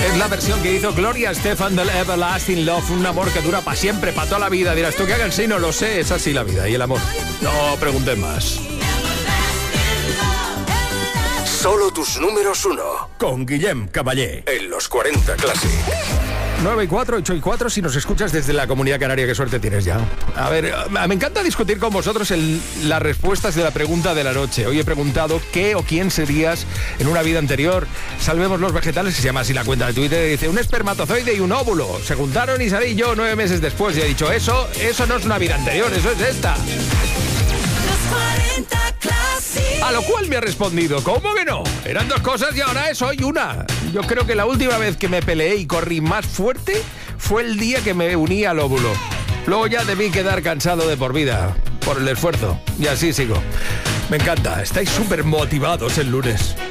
Es la versión que hizo Gloria Estefan del Everlasting Love, un amor que dura para siempre, para toda la vida. Dirás tú, ¿qué hagan? Sí, no lo sé, es así la vida y el amor. No preguntes más. Solo tus números 1. Con Guillem Caballé. En los 40 Classic. 9 y 4, 8 y 4, si nos escuchas desde la Comunidad Canaria, qué suerte tienes ya. A ver, me encanta discutir con vosotros las respuestas de la pregunta de la noche. Hoy he preguntado qué o quién serías en una vida anterior. Salvemos los vegetales, que se llama así la cuenta de Twitter, dice, un espermatozoide y un óvulo. Se juntaron y salí yo 9 meses después y he dicho, eso no es una vida anterior, eso es esta. A lo cual me ha respondido, ¿cómo que no? Eran dos cosas y ahora soy una. Yo creo que la última vez que me peleé y corrí más fuerte fue el día que me uní al óvulo. Luego ya debí quedar cansado de por vida, por el esfuerzo. Y así sigo. Me encanta, estáis súper motivados el lunes.